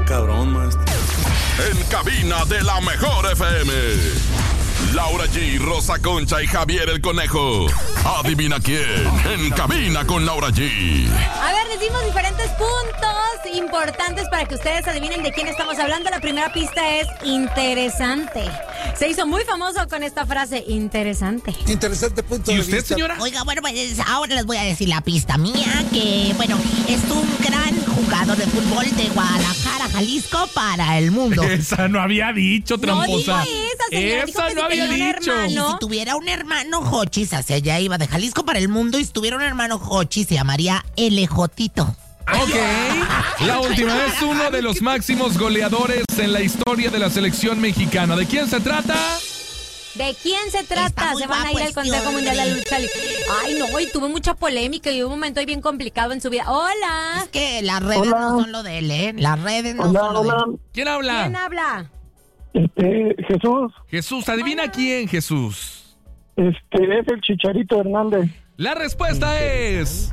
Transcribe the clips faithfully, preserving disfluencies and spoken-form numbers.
cabrón, maestro. En cabina de la mejor F M. Laura G, Rosa Concha y Javier el Conejo. Adivina quién. En cabina con Laura G. A ver, decimos diferentes puntos importantes para que ustedes adivinen de quién estamos hablando. La primera pista es interesante. Se hizo muy famoso con esta frase, interesante. Interesante punto de ¿Y usted, vista. señora? Oiga, bueno, pues ahora les voy a decir la pista mía, que, bueno, es un gran jugador de fútbol de Guadalajara, Jalisco, para el mundo. Esa no había dicho, tramposa. No dijo esa, señora. Dijo Esa que no si había tenía un dicho. Y hermano. si tuviera un hermano Jochis, hacia allá iba de Jalisco para el mundo, y si tuviera un hermano Jochis, se llamaría El Jotito. Ok. La última es uno de los máximos goleadores en la historia de la selección mexicana. ¿De quién se trata? ¿De quién se trata? Está muy Se van a ir guapo al este Consejo Mundial de la hombre. Lucha Libre. Ay, no, y tuvo mucha polémica y hubo un momento ahí bien complicado en su vida. Hola. Es que las redes Hola. no son lo de él, ¿eh? Las redes no Hola, son lo de hola. él. ¿Quién habla? ¿Quién habla? Este, Jesús, Jesús, adivina quién, Jesús. este es el Chicharito Hernández. La respuesta es...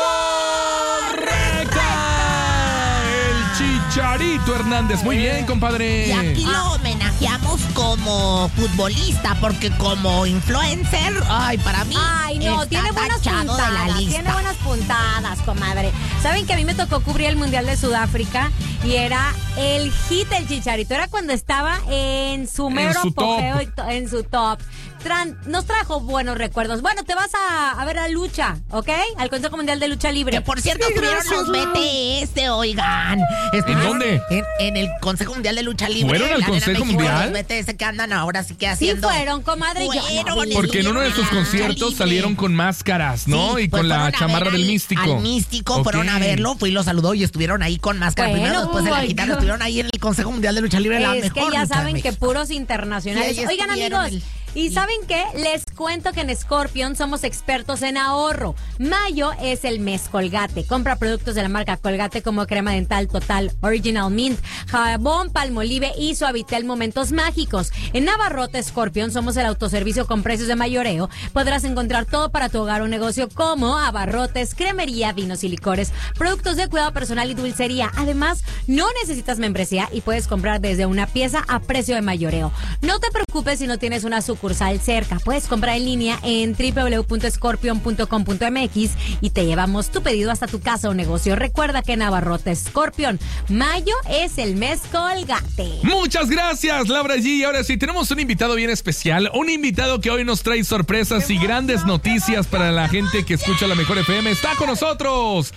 ¡correcta! El Chicharito Hernández. Muy bien, compadre. Y aquí lo homenajeamos como futbolista, porque como influencer, ay, para mí Ay, no, está tiene buenas tachado de la puntadas, lista. tiene buenas puntadas, comadre. ¿Saben que a mí me tocó cubrir el Mundial de Sudáfrica? Y era el hit del Chicharito. Era cuando estaba en su mero su top. apogeo y to- en su top. Tran- nos trajo buenos recuerdos. Bueno, te vas a, a ver a lucha, ¿ok? Al Consejo Mundial de Lucha Libre. Que por cierto, Sí, tuvieron gracias, los Lau. B T S, oigan. ¿En dónde? En, en el Consejo Mundial de Lucha Libre. ¿Fueron al la Arena Consejo México, Mundial? Los B T S que andan ahora sí que Sí haciendo. fueron, comadre. Yo no Fueron, vi. Porque en uno de sus Lucha conciertos Libre. salieron con máscaras, ¿no? Sí, y pues con la fueron a chamarra ver del al- místico. Al místico, Ok. fueron a verlo, fui y lo saludó y estuvieron ahí con máscara. Bueno, Primero, después de la my gitana, God. estuvieron ahí en el Consejo Mundial de Lucha Libre. La Es mejor que ya lucha de saben que México. puros internacionales. Sí, ahí Oigan, estuvieron amigos, el- ¿y saben qué? Les cuento que en Scorpion somos expertos en ahorro. Mayo es el mes Colgate. Compra productos de la marca Colgate como crema dental Total, Original Mint, jabón Palmolive y Suavitel Momentos Mágicos. En Navarrota Scorpion somos el autoservicio con precios de mayoreo. Podrás encontrar todo para tu hogar o negocio como abarrotes, cremería, vinos y licores, productos de cuidado personal y dulcería. Además, no necesitas membresía y puedes comprar desde una pieza a precio de mayoreo. No te preocupes si no tienes una sucursal cerca. Puedes comprar en línea en doble u doble u doble u punto scorpion punto com punto m x y te llevamos tu pedido hasta tu casa o negocio. Recuerda que en Navarrota Scorpion, mayo es el mes Colgate. Muchas gracias, Laura G. Y ahora sí, tenemos un invitado bien especial. Un invitado que hoy nos trae sorpresas y grandes noticias para la gente que escucha la mejor F M. Está con nosotros,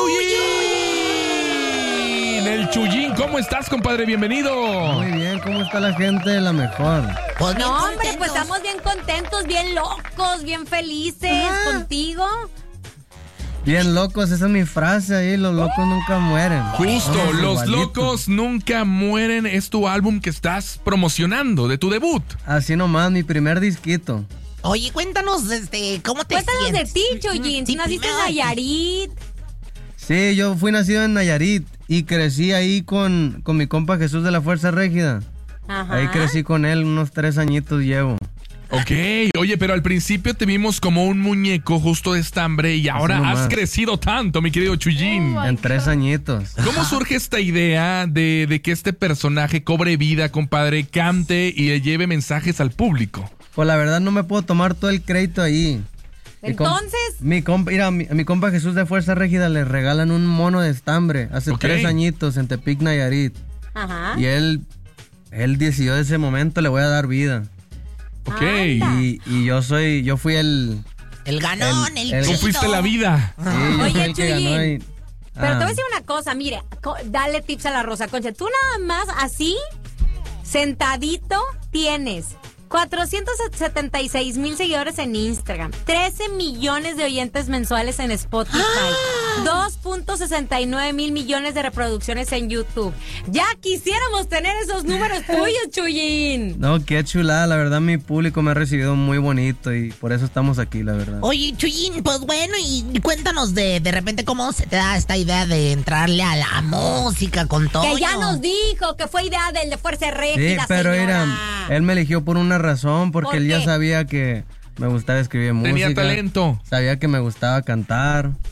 Chuyín. El Chuyín, ¿cómo estás, compadre? Bienvenido. Muy bien, ¿cómo está la gente de la mejor? Pues bien No, hombre, contentos. pues estamos bien contentos, bien locos, bien felices contigo. Bien locos, esa es mi frase ahí, los locos nunca mueren. Justo, Somos Los igualitos. Locos Nunca Mueren es tu álbum que estás promocionando, de tu debut. Así nomás, mi primer disquito. Oye, cuéntanos, este, ¿cómo te Cuéntanos de sientes? ti, Chuyín. Sí, Tú naciste en primero de ti. Nayarit. Sí, yo fui nacido en Nayarit y crecí ahí con, con mi compa Jesús de la Fuerza Régida. Ajá. Ahí crecí con él, unos tres añitos llevo. Ok, oye, pero al principio te vimos como un muñeco justo de estambre y ahora nomás. has crecido tanto, mi querido Chuyín. En tres añitos. ¿Cómo surge esta idea de, de que este personaje cobre vida, compadre, cante y le lleve mensajes al público? Pues la verdad no me puedo tomar todo el crédito ahí. Mi com- Entonces, Mi compa, mira, mi, a mi compa Jesús de Fuerza Régida le regalan un mono de estambre hace Ok. tres añitos en Tepic, Nayarit. ajá. Y él, él decidió de ese momento le voy a dar vida. Ok. Anda. Y, y yo soy, yo fui el... El ganón, el, El- el- Tú chido. fuiste la vida. Sí, yo Oye, fui el que Chuyín, ganó y- Pero Ah. te voy a decir una cosa, mire, co- dale tips a la Rosa Concha. Tú nada más así, sentadito, tienes cuatrocientos setenta y seis mil seguidores en Instagram, trece millones de oyentes mensuales en Spotify, dos punto sesenta y nueve mil millones de reproducciones en YouTube. Ya quisiéramos tener esos números tuyos, Chuyín. No, qué chulada, la verdad mi público me ha recibido muy bonito y por eso estamos aquí, la verdad. Oye, Chuyín, pues bueno, y cuéntanos de, de repente cómo se te da esta idea de entrarle a la música con todo. Que ya nos dijo que fue idea del de Fuerza Sí, Régida, pero señora. mira, él me eligió por una razón, porque ¿Por él ya qué? sabía que me gustaba escribir música. Tenía talento. Sabía que me gustaba cantar.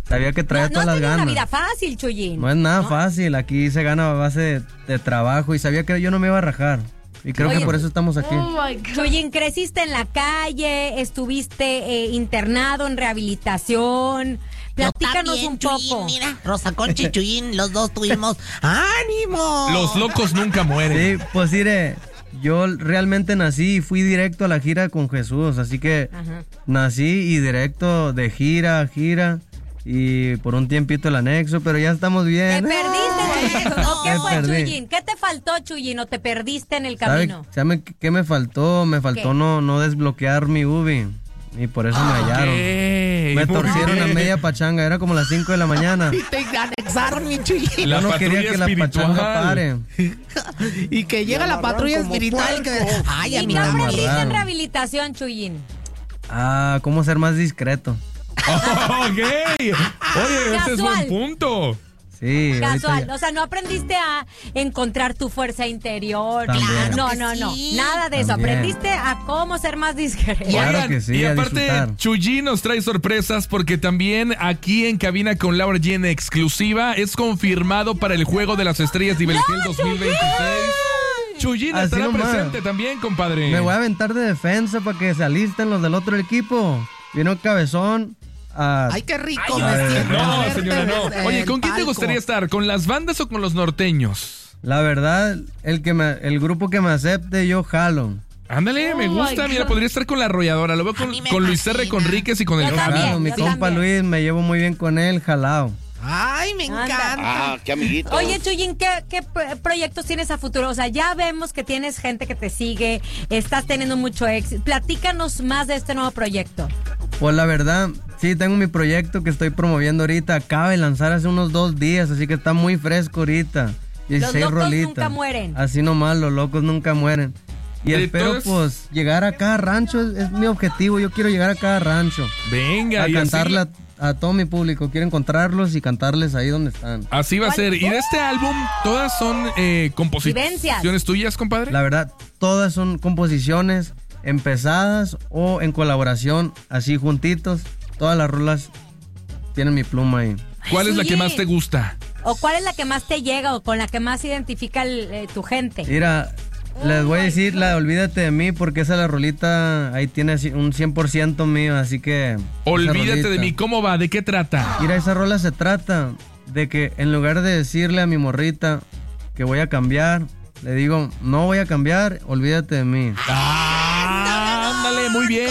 Sabía que traía No, no todas has las tenido ganas. una vida fácil, Chuyín. No es nada fácil, aquí se gana a base de, de trabajo y sabía que yo no me iba a rajar. Y creo Oye, que por eso estamos aquí. Chuyín, creciste en la calle, estuviste eh, internado en rehabilitación. Platícanos Yo también, un Chuyín, poco. Mira, Rosa Concha y Chuyín, los dos tuvimos ánimo. Los locos nunca mueren. Sí, pues mire, yo realmente nací y fui directo a la gira con Jesús, así que Ajá. nací y directo de gira a gira y por un tiempito el anexo, pero ya estamos ¿Te bien. perdiste, Chuyín? ¿O qué Me fue, perdí. Chuyín? ¿Qué te faltó, Chuyín? ¿O te perdiste en el ¿Sabe, camino? ¿sabe qué me faltó? Me faltó ¿Qué? no, no desbloquear mi U B I y por eso me hallaron. Ok, Me muy torcieron a bien. media pachanga, era como las cinco de la mañana. Y te anexaron, mi Chuyín. La Yo no quería patrulla que la pachanga espiritual. pare. Y que llega la patrulla espiritual. Que... Ay, a ¿Y mí qué me también. aprendiste en amarraron. rehabilitación, Chuyín? Ah, ¿cómo ser más discreto? Ok. Oye, ese es buen Casual. punto. Sí, ahorita Casual, ya- o sea, no aprendiste a encontrar tu fuerza interior. También. Claro, no, que no, no, sí. nada de eso. También. Aprendiste a cómo ser más discreto. Claro Oigan, que sí, y a aparte, disfrutar. Chuyín nos trae sorpresas porque también aquí en Cabina con Laura G en exclusiva es confirmado para el Juego de las Estrellas de Ibelgel dos mil veintiséis. Chuyín Así estará nomás. presente también, compadre. Me voy a aventar de defensa para que se alisten los del otro equipo. Vino Cabezón a... Ay, qué rico Ay, me ay, siento. No, verte señora, no. en Oye, el ¿con quién te palco. gustaría estar? ¿Con las bandas o con los norteños? La verdad, el que me, el grupo que me acepte, yo jalo. Ándale, me Oh, gusta. my Mira, God. podría estar con la arrolladora. Lo veo con, mí me con Luis R. fascina. Conríquez y con el Yo Javi. también. Jalo, mi yo compa también. Luis, me llevo muy bien con él, jalao. Ay, me Anda. encanta. Ah, qué amiguito. Oye, Chuyín, ¿qué, qué pro- proyectos tienes a futuro? O sea, ya vemos que tienes gente que te sigue, estás teniendo mucho éxito. Platícanos más de este nuevo proyecto. Pues la verdad, sí, tengo mi proyecto que estoy promoviendo ahorita. Acaba de lanzar hace unos dos días, así que está muy fresco ahorita. dieciséis locos rolitas. nunca mueren. Así nomás, los locos nunca mueren. Y De espero, todas- pues, llegar a cada rancho, es, es mi objetivo. Yo quiero llegar a cada rancho. Venga, A y así, cantarle a, a todo mi público. Quiero encontrarlos y cantarles ahí donde están. así va a ¿Cuál? ser. Y de este álbum, todas son eh, composiciones Vivencias. tuyas, compadre. La verdad, todas son composiciones empezadas o en colaboración, así juntitos. Todas las rolas tienen mi pluma ahí. ¿Cuál es la que Chuyín. más te gusta? ¿O cuál es la que más te llega o con la que más identifica el, eh, tu gente? Mira, les voy a decir la de Olvídate de mí porque esa la rolita ahí tiene así un cien por ciento mío, así que... esa Olvídate de rolita. mí. ¿Cómo va? ¿De qué trata? Mira, esa rola se trata de que en lugar de decirle a mi morrita que voy a cambiar, le digo, no voy a cambiar, olvídate de mí. Ah, ándale, muy bien.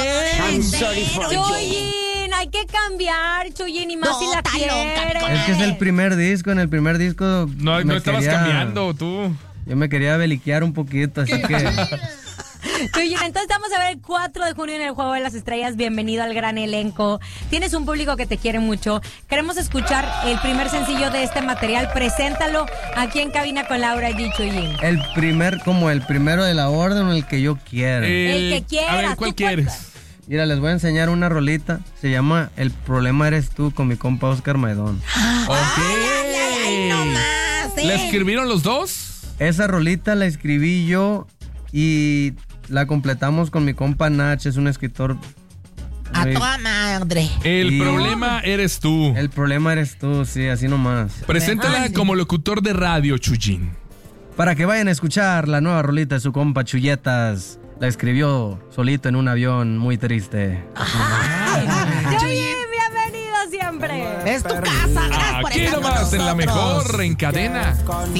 Chuyín, hay que cambiar, Chuyín, y más No, si la está loca, quieres. comadre. Es que es el primer disco, en el primer disco... No, me no estabas quería- cambiando tú. Yo me quería beliquear un poquito, así que... Chuyín, entonces vamos a ver el cuatro de junio en el Juego de las Estrellas. Bienvenido al gran elenco. Tienes un público que te quiere mucho. Queremos escuchar el primer sencillo de este material. Preséntalo aquí en Cabina con Laura G. Chuyín. El primer, como el primero de la orden, el que yo quiera. El que quieras, A ver, ¿cuál tú quieres? cuenta. Mira, les voy a enseñar una rolita. Se llama El problema eres tú con mi compa Oscar Maidón. Ok. Ay, no más, eh. ¿La escribieron los dos? Esa rolita la escribí yo y la completamos con mi compa Nach, es un escritor. A muy- toda madre. El Y- problema eres tú. El problema eres tú, sí, así nomás. Preséntala Ay. como locutor de radio, Chuyín. Para que vayan a escuchar la nueva rolita de su compa Chulletas. La escribió solito en un avión muy triste. Chuyín, bienvenido siempre. Es tu casa. Gracias por Aquí estar con nomás en la nosotros. mejor en cadena.